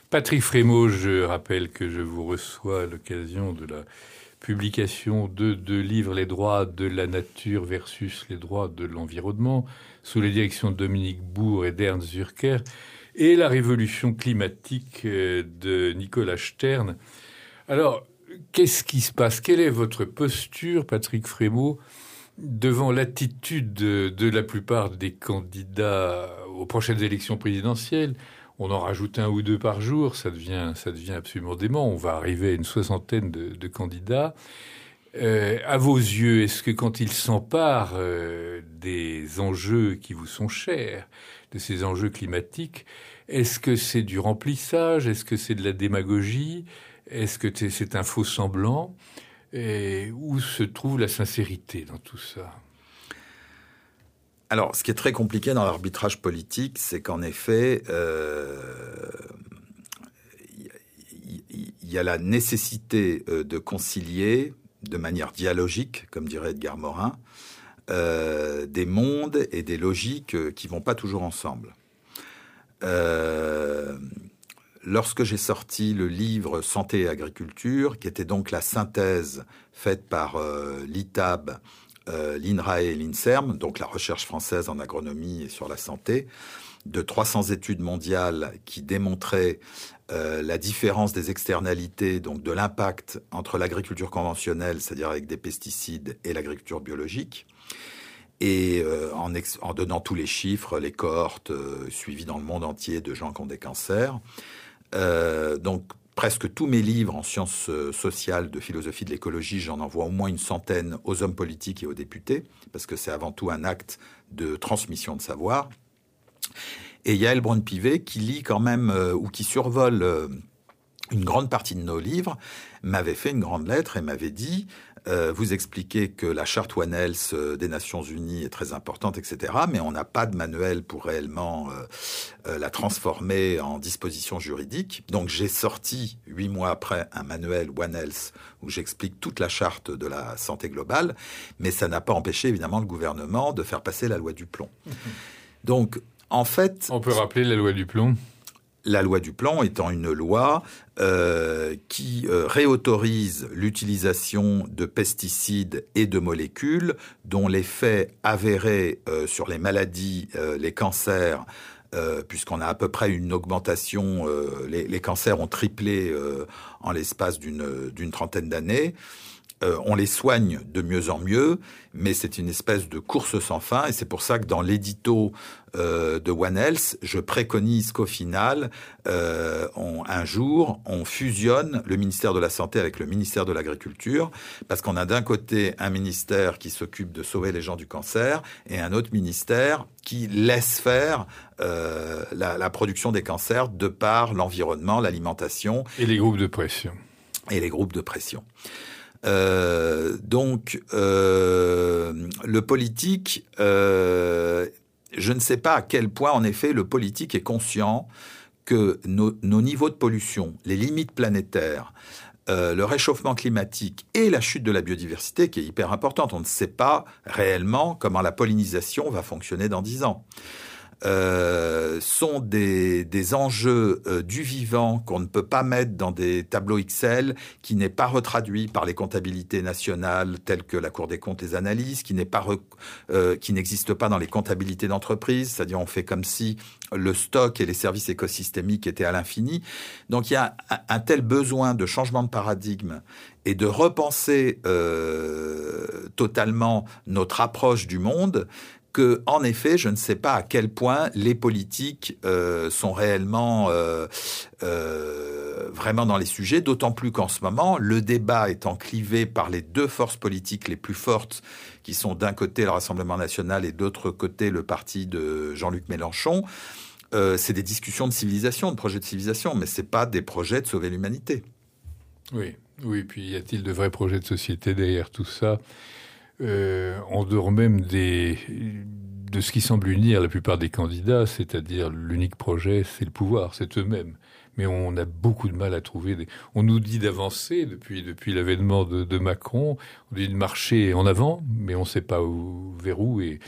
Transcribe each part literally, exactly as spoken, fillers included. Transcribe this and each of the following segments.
Patrick Frémaux, je rappelle que je vous reçois à l'occasion de la publication de deux livres, Les droits de la nature versus les droits de l'environnement, sous les directions de Dominique Bourg et d'Ernst Zürcher, et La révolution climatique de Nicolas Stern. Alors, qu'est-ce qui se passe? Quelle est votre posture, Patrick Frémaux, devant l'attitude de, de la plupart des candidats aux prochaines élections présidentielles? On en rajoute un ou deux par jour, ça devient, ça devient absolument dément. On va arriver à une soixantaine de, de candidats. Euh, à vos yeux, est-ce que quand ils s'emparent euh, des enjeux qui vous sont chers, de ces enjeux climatiques, est-ce que c'est du remplissage? Est-ce que c'est de la démagogie? Est-ce que c'est un faux semblant? Et où se trouve la sincérité dans tout ça? Alors, ce qui est très compliqué dans l'arbitrage politique, c'est qu'en effet, euh, il y a la nécessité de concilier de manière dialogique, comme dirait Edgar Morin, euh, des mondes et des logiques qui vont pas toujours ensemble. Euh, lorsque j'ai sorti le livre Santé et agriculture, qui était donc la synthèse faite par euh, l'I T A B, Euh, l'INRAE et l'INSERM, donc la recherche française en agronomie et sur la santé, de trois cents études mondiales qui démontraient euh, la différence des externalités, donc de l'impact entre l'agriculture conventionnelle, c'est-à-dire avec des pesticides, et l'agriculture biologique, et euh, en, ex- en donnant tous les chiffres, les cohortes euh, suivies dans le monde entier de gens qui ont des cancers. Euh, donc, presque tous mes livres en sciences sociales, de philosophie de l'écologie, j'en envoie au moins une centaine aux hommes politiques et aux députés, parce que c'est avant tout un acte de transmission de savoir. Et Yaël Braun-Pivet, qui lit quand même, euh, ou qui survole euh, une grande partie de nos livres, m'avait fait une grande lettre et m'avait dit euh, « Vous expliquez que la charte One Health euh, des Nations Unies est très importante, et cetera, mais on n'a pas de manuel pour réellement euh, euh, la transformer en disposition juridique. » Donc j'ai sorti, huit mois après, un manuel One Health où j'explique toute la charte de la santé globale, mais ça n'a pas empêché évidemment le gouvernement de faire passer la loi du plomb. Mmh. Donc, en fait... On peut rappeler la loi du plomb? La loi du plomb étant une loi euh, qui euh, réautorise l'utilisation de pesticides et de molécules dont l'effet avéré euh, sur les maladies, euh, les cancers, euh, puisqu'on a à peu près une augmentation, euh, les, les cancers ont triplé euh, en l'espace d'une, d'une trentaine d'années. Euh, on les soigne de mieux en mieux, mais c'est une espèce de course sans fin, et c'est pour ça que dans l'édito euh, de One Health, je préconise qu'au final, euh, on, un jour, on fusionne le ministère de la Santé avec le ministère de l'Agriculture, parce qu'on a d'un côté un ministère qui s'occupe de sauver les gens du cancer, et un autre ministère qui laisse faire euh, la, la production des cancers de par l'environnement, l'alimentation. Et les groupes de pression. Et les groupes de pression. Euh, donc, euh, le politique, euh, je ne sais pas à quel point, en effet, le politique est conscient que nos, nos niveaux de pollution, les limites planétaires, euh, le réchauffement climatique et la chute de la biodiversité, qui est hyper importante. On ne sait pas réellement comment la pollinisation va fonctionner dans dix ans. Euh, sont des, des enjeux euh, du vivant qu'on ne peut pas mettre dans des tableaux Excel, qui n'est pas retraduit par les comptabilités nationales telles que la Cour des comptes les analyse, qui n'est pas re, euh, qui n'existe pas dans les comptabilités d'entreprise, c'est-à-dire on fait comme si le stock et les services écosystémiques étaient à l'infini. Donc il y a un, un tel besoin de changement de paradigme et de repenser euh, totalement notre approche du monde, que, en effet, je ne sais pas à quel point les politiques euh, sont réellement euh, euh, vraiment dans les sujets, d'autant plus qu'en ce moment, le débat étant clivé par les deux forces politiques les plus fortes, qui sont d'un côté le Rassemblement national et d'autre côté le parti de Jean-Luc Mélenchon, euh, c'est des discussions de civilisation, de projets de civilisation, mais c'est pas des projets de sauver l'humanité. Oui, oui. Puis y a-t-il de vrais projets de société derrière tout ça? Euh, en dehors même des, de ce qui semble unir la plupart des candidats, c'est-à-dire l'unique projet, c'est le pouvoir, c'est eux-mêmes. Mais on a beaucoup de mal à trouver des... On nous dit d'avancer depuis, depuis l'avènement de, de Macron, on dit de marcher en avant, mais on ne sait pas où, vers où. Et,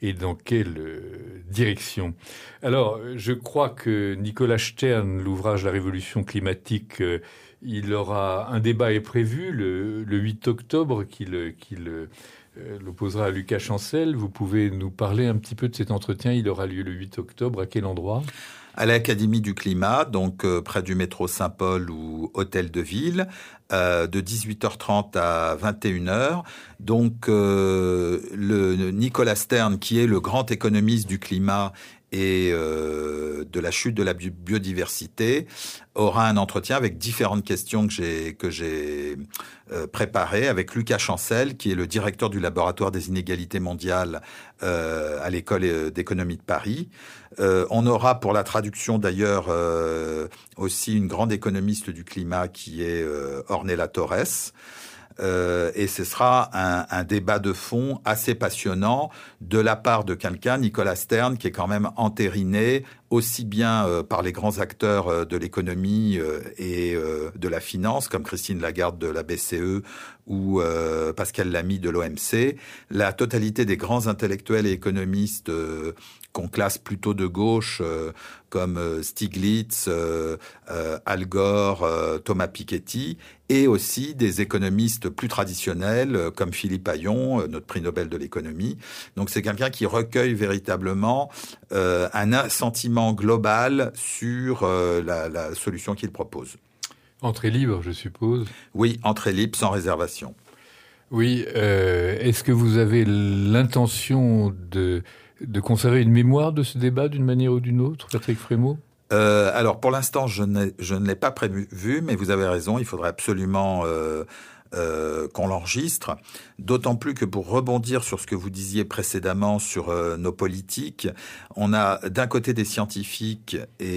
et dans quelle euh, direction. Alors, je crois que Nicolas Stern, l'ouvrage La Révolution climatique, euh, il aura un débat est prévu le, le huit octobre qu'il qu'il euh, l'opposera à Lucas Chancel. Vous pouvez nous parler un petit peu de cet entretien. Il aura lieu le huit octobre. À quel endroit ? À l'Académie du Climat, donc euh, près du métro Saint-Paul ou Hôtel de Ville, euh, de dix-huit heures trente à vingt et une heures. Donc euh, le, le Nicolas Stern, qui est le grand économiste du climat et euh, de la chute de la biodiversité, aura un entretien avec différentes questions que j'ai que j'ai euh, préparées avec Lucas Chancel, qui est le directeur du laboratoire des inégalités mondiales euh, à l'école d'économie de Paris. Euh, on aura pour la traduction d'ailleurs euh, aussi une grande économiste du climat qui est euh, Ornella Torres. Euh, et ce sera un, un débat de fond assez passionnant de la part de quelqu'un, Nicolas Stern, qui est quand même entériné aussi bien euh, par les grands acteurs euh, de l'économie euh, et euh, de la finance, comme Christine Lagarde de la B C E ou euh, Pascal Lamy de l'O M C. La totalité des grands intellectuels et économistes euh, qu'on classe plutôt de gauche, euh, comme euh, Stiglitz, euh, euh, Al Gore, euh, Thomas Piketty, et aussi des économistes plus traditionnels, euh, comme Philippe Hayon, euh, notre prix Nobel de l'économie. Donc c'est quelqu'un qui recueille véritablement euh, un sentiment global sur euh, la, la solution qu'il propose. Entrée libre, je suppose. Oui, entrée libre, sans réservation. Oui, euh, est-ce que vous avez l'intention de... de conserver une mémoire de ce débat d'une manière ou d'une autre, Patrick Frémaux ? euh, Alors, pour l'instant, je, je ne l'ai pas prévu, mais vous avez raison, il faudrait absolument euh, euh, qu'on l'enregistre. D'autant plus que pour rebondir sur ce que vous disiez précédemment sur euh, nos politiques, on a d'un côté des scientifiques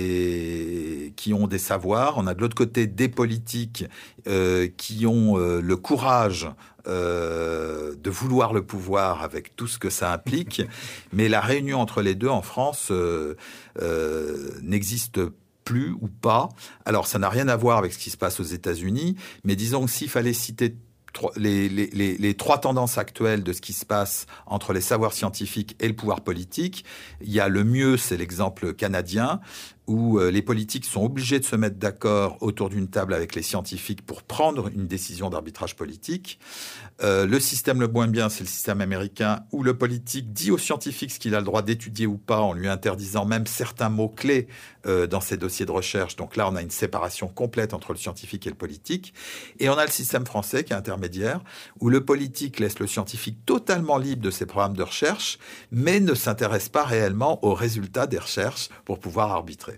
et qui ont des savoirs, on a de l'autre côté des politiques euh, qui ont euh, le courage Euh, de vouloir le pouvoir avec tout ce que ça implique, mais la réunion entre les deux en France euh, euh, n'existe plus ou pas. Alors ça n'a rien à voir avec ce qui se passe aux États-Unis, mais disons que s'il fallait citer Les, les, les, les trois tendances actuelles de ce qui se passe entre les savoirs scientifiques et le pouvoir politique, il y a le mieux, c'est l'exemple canadien, où euh, les politiques sont obligés de se mettre d'accord autour d'une table avec les scientifiques pour prendre une décision d'arbitrage politique. Euh, le système le moins bien, c'est le système américain, où le politique dit aux scientifiques ce qu'il a le droit d'étudier ou pas, en lui interdisant même certains mots-clés euh, dans ses dossiers de recherche. Donc là, on a une séparation complète entre le scientifique et le politique. Et on a le système français qui est intermédiaire, où le politique laisse le scientifique totalement libre de ses programmes de recherche, mais ne s'intéresse pas réellement aux résultats des recherches pour pouvoir arbitrer.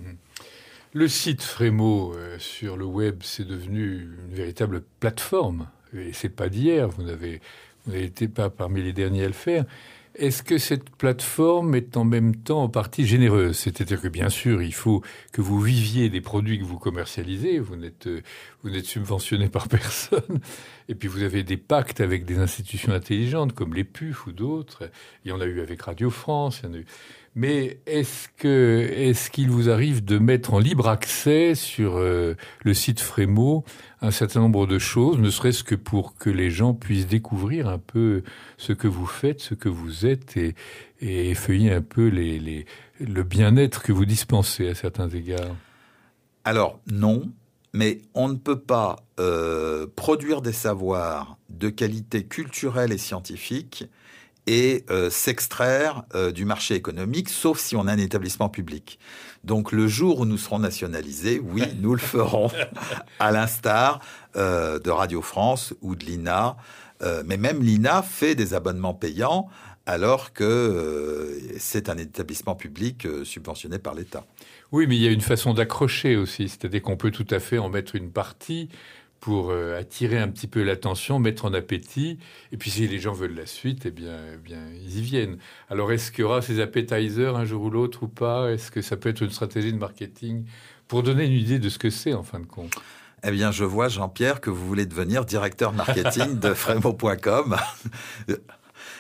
Le site Frémaux euh, sur le web, c'est devenu une véritable plateforme. Et c'est pas d'hier, vous n'avez, vous n'avez été pas parmi les derniers à le faire. Est-ce que cette plateforme est en même temps en partie généreuse ? C'est-à-dire que, bien sûr, il faut que vous viviez des produits que vous commercialisez. Vous n'êtes, vous n'êtes subventionné par personne. Et puis, vous avez des pactes avec des institutions intelligentes, comme les P U F ou d'autres. Il y en a eu avec Radio France. Il y en a eu... Mais est-ce que, est-ce qu'il vous arrive de mettre en libre accès sur euh, le site Frémaux un certain nombre de choses, ne serait-ce que pour que les gens puissent découvrir un peu ce que vous faites, ce que vous êtes, et, et effeuiller un peu les, les, le bien-être que vous dispensez à certains égards ? Alors, non, mais on ne peut pas euh, produire des savoirs de qualité culturelle et scientifique et euh, s'extraire euh, du marché économique, sauf si on a un établissement public. Donc le jour où nous serons nationalisés, oui, nous le ferons, à l'instar euh, de Radio France ou de l'I N A. Euh, mais même l'I N A fait des abonnements payants, alors que euh, c'est un établissement public euh, subventionné par l'État. Oui, mais il y a une façon d'accrocher aussi, c'est-à-dire qu'on peut tout à fait en mettre une partie pour euh, attirer un petit peu l'attention, mettre en appétit. Et puis, si les gens veulent la suite, eh bien, eh bien ils y viennent. Alors, est-ce qu'il y aura ces appetizers un jour ou l'autre ou pas ? Est-ce que ça peut être une stratégie de marketing pour donner une idée de ce que c'est, en fin de compte ? Eh bien, je vois, Jean-Pierre, que vous voulez devenir directeur marketing de Frémaux point com.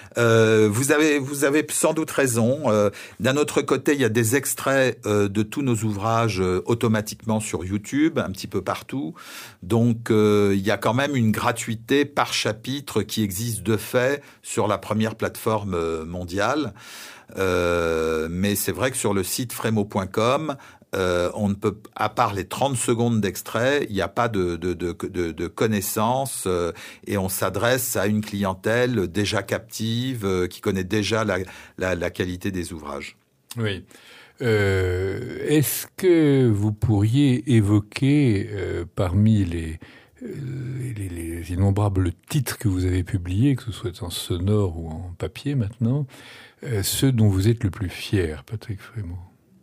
Euh, vous avez vous avez sans doute raison. Euh, d'un autre côté, il y a des extraits euh, de tous nos ouvrages euh, automatiquement sur YouTube, un petit peu partout. Donc, euh, il y a quand même une gratuité par chapitre qui existe de fait sur la première plateforme euh, mondiale. Euh, mais c'est vrai que sur le site frémo point com, Euh, on ne peut, à part les trente secondes d'extrait, il n'y a pas de, de, de, de, de connaissances euh, et on s'adresse à une clientèle déjà captive, euh, qui connaît déjà la, la, la qualité des ouvrages. Oui. Euh, est-ce que vous pourriez évoquer euh, parmi les, euh, les, les innombrables titres que vous avez publiés, que ce soit en sonore ou en papier maintenant, euh, ceux dont vous êtes le plus fier, Patrick Frémaux?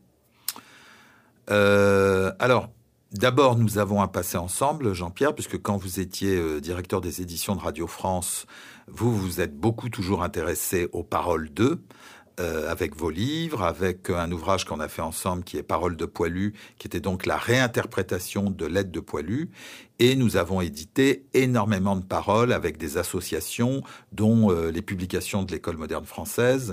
Euh, alors, d'abord, nous avons un passé ensemble, Jean-Pierre, puisque quand vous étiez euh, directeur des éditions de Radio France, vous vous êtes beaucoup toujours intéressé aux paroles d'eux, euh, avec vos livres, avec un ouvrage qu'on a fait ensemble qui est Paroles de Poilu, qui était donc la réinterprétation de Lettres de Poilu. Et nous avons édité énormément de paroles avec des associations, dont euh, les publications de l'École moderne française.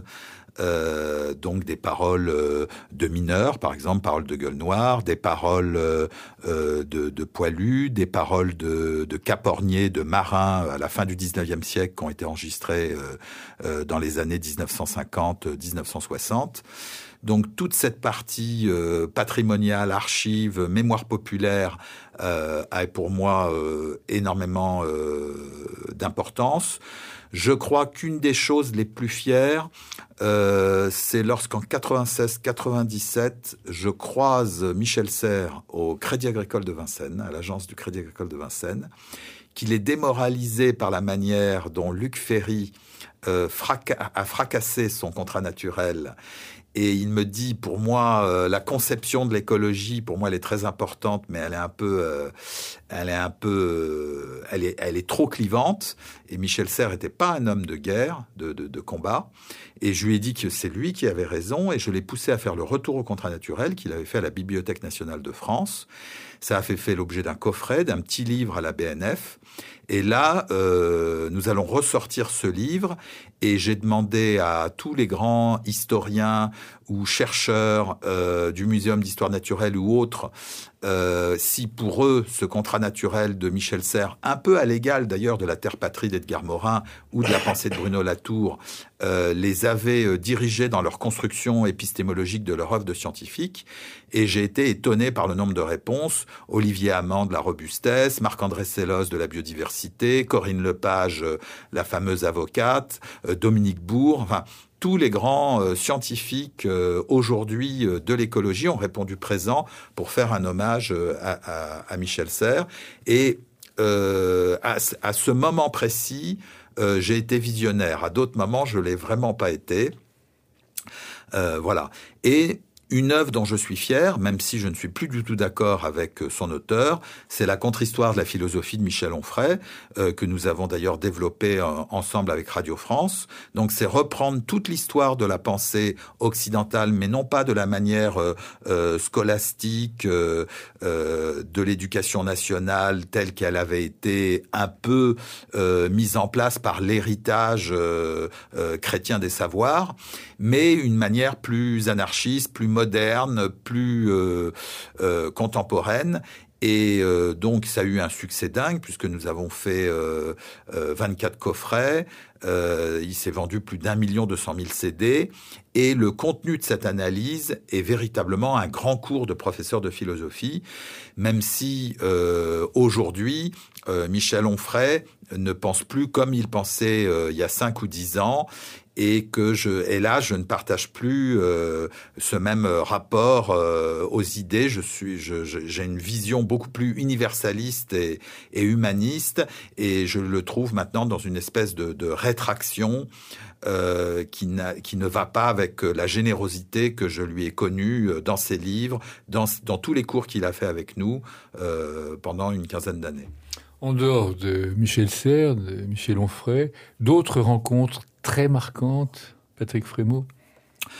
Euh, donc des paroles euh, de mineurs, par exemple, paroles de gueule noire, des paroles euh, de, de poilus, des paroles de, de caporniers, de marins à la fin du dix-neuvième siècle qui ont été enregistrées euh, euh, dans les années dix-neuf cent cinquante à dix-neuf cent soixante. Donc toute cette partie euh, patrimoniale, archives, mémoire populaire euh, a pour moi euh, énormément euh, d'importance. Je crois qu'une des choses les plus fières, euh, c'est lorsqu'en quatre-vingt-seize quatre-vingt-dix-sept, je croise Michel Serres au Crédit Agricole de Vincennes, à l'agence du Crédit Agricole de Vincennes, qu'il est démoralisé par la manière dont Luc Ferry euh, fraca- a fracassé son contrat naturel. Et il me dit, pour moi, euh, la conception de l'écologie, pour moi, elle est très importante, mais elle est un peu, euh, elle est un peu, euh, elle est, elle est trop clivante. Et Michel Serres n'était pas un homme de guerre, de, de, de combat. Et je lui ai dit que c'est lui qui avait raison, et je l'ai poussé à faire le retour au contrat naturel qu'il avait fait à la Bibliothèque nationale de France. Ça a fait, fait l'objet d'un coffret, d'un petit livre à la B N F. Et là, euh, nous allons ressortir ce livre et j'ai demandé à tous les grands historiens ou chercheurs euh, du Muséum d'histoire naturelle ou autres euh, si pour eux, ce contrat naturel de Michel Serres, un peu à l'égal d'ailleurs de la Terre patrie d'Edgar Morin ou de la pensée de Bruno Latour, euh, les avait euh, dirigés dans leur construction épistémologique de leur œuvre de scientifique. Et j'ai été étonné par le nombre de réponses. Olivier Amand de la robustesse, Marc-André Sellos de la biodiversité, Corinne Lepage, euh, la fameuse avocate, euh, Dominique Bourg, enfin... Tous les grands euh, scientifiques euh, aujourd'hui euh, de l'écologie ont répondu présent pour faire un hommage euh, à, à, à Michel Serres. Et euh, à, à ce moment précis, euh, j'ai été visionnaire. À d'autres moments, je l'ai vraiment pas été. Euh, voilà. Et une œuvre dont je suis fier, même si je ne suis plus du tout d'accord avec son auteur, c'est la contre-histoire de la philosophie de Michel Onfray, euh, que nous avons d'ailleurs développé euh, ensemble avec Radio France. Donc c'est reprendre toute l'histoire de la pensée occidentale, mais non pas de la manière euh, euh, scolastique euh, euh, de l'éducation nationale telle qu'elle avait été un peu euh, mise en place par l'héritage euh, euh, chrétien des savoirs, mais une manière plus anarchiste, plus moderne, plus euh, euh, contemporaine. Et euh, donc, ça a eu un succès dingue, puisque nous avons fait euh, euh, vingt-quatre coffrets. Euh, il s'est vendu plus d'un million deux cent mille C D. Et le contenu de cette analyse est véritablement un grand cours de professeur de philosophie, même si euh, aujourd'hui, euh, Michel Onfray ne pense plus comme il pensait euh, il y a cinq ou dix ans. Et que je, et là, je ne partage plus euh, ce même rapport euh, aux idées. Je suis, je, je, j'ai une vision beaucoup plus universaliste et, et humaniste, et je le trouve maintenant dans une espèce de, de rétraction euh, qui, n'a, qui ne va pas avec la générosité que je lui ai connue dans ses livres, dans, dans tous les cours qu'il a fait avec nous euh, pendant une quinzaine d'années. En dehors de Michel Serres, de Michel Onfray, d'autres rencontres très marquante, Patrick Frémaux?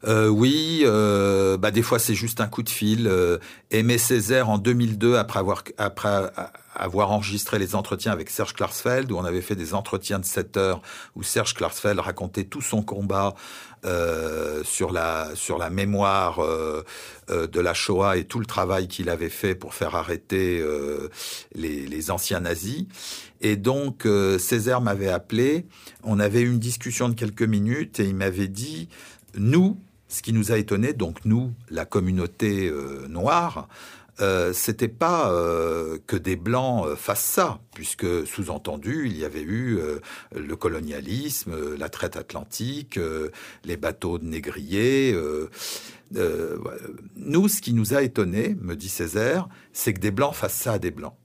Euh, oui, euh, bah des fois c'est juste un coup de fil. Euh, Aimé Césaire en deux mille deux, après avoir après avoir enregistré les entretiens avec Serge Klarsfeld, où on avait fait des entretiens de sept heures, où Serge Klarsfeld racontait tout son combat euh, sur la sur la mémoire euh, euh, de la Shoah et tout le travail qu'il avait fait pour faire arrêter euh, les, les anciens nazis. Et donc euh, Césaire m'avait appelé. On avait eu une discussion de quelques minutes et il m'avait dit, nous. Ce qui nous a étonné, donc nous, la communauté euh, noire, euh, c'était pas euh, que des blancs euh, fassent ça, puisque sous-entendu, il y avait eu euh, le colonialisme, euh, la traite atlantique, euh, les bateaux de négriers. Euh, euh, nous, ce qui nous a étonné, me dit Césaire, c'est que des blancs fassent ça à des blancs,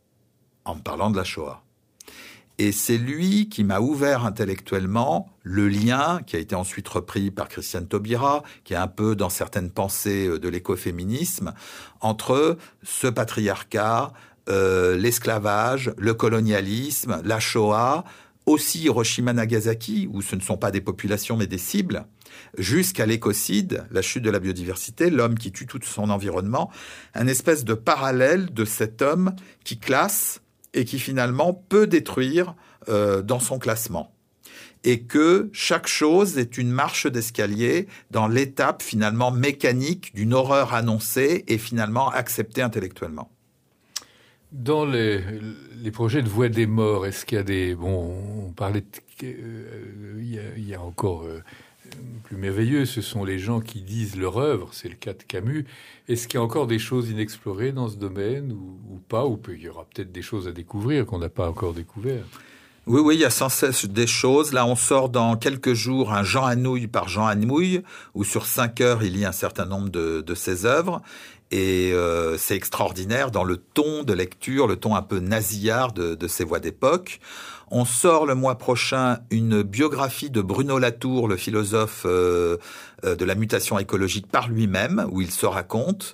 en me parlant de la Shoah. Et c'est lui qui m'a ouvert intellectuellement le lien, qui a été ensuite repris par Christiane Taubira, qui est un peu dans certaines pensées de l'écoféminisme, entre ce patriarcat, euh, l'esclavage, le colonialisme, la Shoah, aussi Hiroshima-Nagasaki, où ce ne sont pas des populations mais des cibles, jusqu'à l'écocide, la chute de la biodiversité, l'homme qui tue tout son environnement, un espèce de parallèle de cet homme qui classe et qui finalement peut détruire euh, dans son classement. Et que chaque chose est une marche d'escalier dans l'étape finalement mécanique d'une horreur annoncée et finalement acceptée intellectuellement. Dans les, les projets de Voix des morts, est-ce qu'il y a des... Bon, on parlait... De, euh, il, y a, il y a encore... Euh, plus merveilleux, ce sont les gens qui disent leur œuvre, c'est le cas de Camus. Est-ce qu'il y a encore des choses inexplorées dans ce domaine ou, ou pas, ou il y aura peut-être des choses à découvrir qu'on n'a pas encore découvert? Oui, oui, il y a sans cesse des choses. Là, on sort dans quelques jours un Jean Anouilh par Jean Anouilh, où sur cinq heures, il lit un certain nombre de, de ses œuvres. Et euh, c'est extraordinaire dans le ton de lecture, le ton un peu nasillard de, de ses voix d'époque. On sort le mois prochain une biographie de Bruno Latour, le philosophe euh, euh, de la mutation écologique par lui-même, où il se raconte.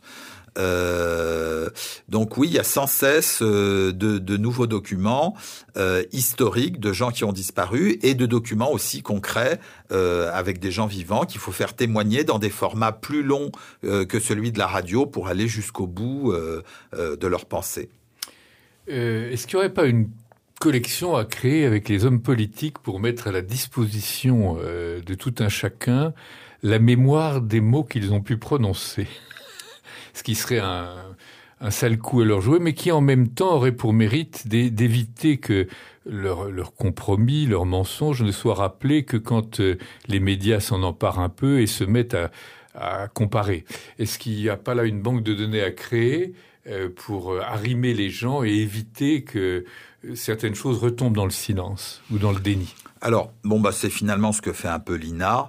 Euh, donc oui, il y a sans cesse euh, de, de nouveaux documents euh, historiques de gens qui ont disparu et de documents aussi concrets euh, avec des gens vivants qu'il faut faire témoigner dans des formats plus longs euh, que celui de la radio pour aller jusqu'au bout euh, euh, de leurs pensées. Euh, est-ce qu'il n'y aurait pas une collection à créer avec les hommes politiques pour mettre à la disposition euh, de tout un chacun la mémoire des mots qu'ils ont pu prononcer? Ce qui serait un, un sale coup à leur jouer, mais qui en même temps aurait pour mérite d'éviter que leur, leur compromis, leur mensonge ne soient rappelés que quand euh, les médias s'en emparent un peu et se mettent à, à comparer. Est-ce qu'il n'y a pas là une banque de données à créer euh, pour arrimer les gens et éviter que certaines choses retombent dans le silence ou dans le déni? Alors, bon, bah, c'est finalement ce que fait un peu l'I N A.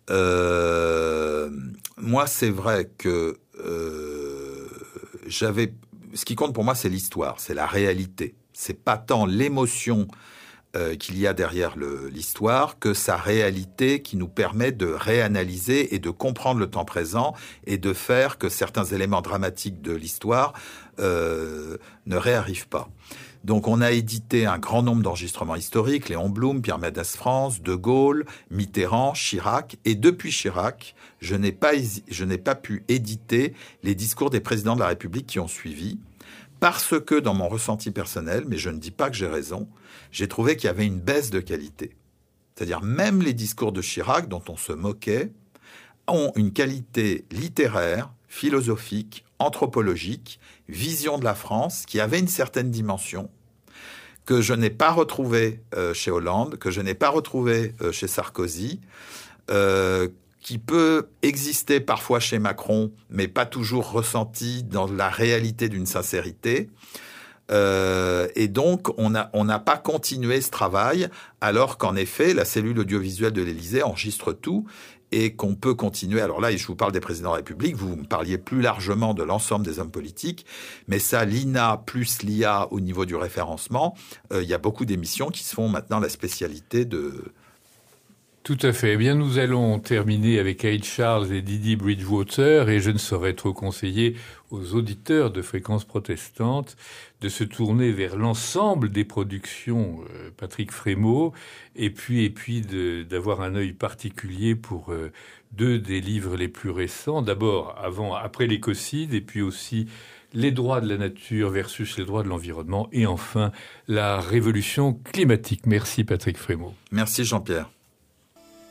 Euh, moi, c'est vrai que euh, j'avais. Ce qui compte pour moi, c'est l'histoire, c'est la réalité. C'est pas tant l'émotion euh, qu'il y a derrière le, l'histoire que sa réalité qui nous permet de réanalyser et de comprendre le temps présent et de faire que certains éléments dramatiques de l'histoire euh, ne réarrivent pas. Donc on a édité un grand nombre d'enregistrements historiques, Léon Blum, Pierre Mendès France, De Gaulle, Mitterrand, Chirac. Et depuis Chirac, je n'ai pas, je n'ai pas pu éditer les discours des présidents de la République qui ont suivi, parce que dans mon ressenti personnel, mais je ne dis pas que j'ai raison, j'ai trouvé qu'il y avait une baisse de qualité. C'est-à-dire même les discours de Chirac, dont on se moquait, ont une qualité littéraire, philosophique, anthropologique, vision de la France, qui avait une certaine dimension, que je n'ai pas retrouvée euh, chez Hollande, que je n'ai pas retrouvée euh, chez Sarkozy, euh, qui peut exister parfois chez Macron, mais pas toujours ressenti dans la réalité d'une sincérité. Euh, et donc, on n'a on n'a pas continué ce travail, alors qu'en effet, la cellule audiovisuelle de l'Élysée enregistre tout, et qu'on peut continuer. Alors là, je vous parle des présidents de la République, vous me parliez plus largement de l'ensemble des hommes politiques, mais ça, l'I N A plus l'I A au niveau du référencement, euh, il y a beaucoup d'émissions qui se font maintenant la spécialité de... Tout à fait. Eh bien, nous allons terminer avec Aid Charles et Didi Bridgewater, et je ne saurais trop conseiller aux auditeurs de Fréquences Protestantes de se tourner vers l'ensemble des productions euh, Patrick Frémaux, et puis et puis de, d'avoir un œil particulier pour euh, deux des livres les plus récents. D'abord, avant, après l'écocide, et puis aussi les droits de la nature versus les droits de l'environnement, et enfin la révolution climatique. Merci Patrick Frémaux. Merci Jean-Pierre.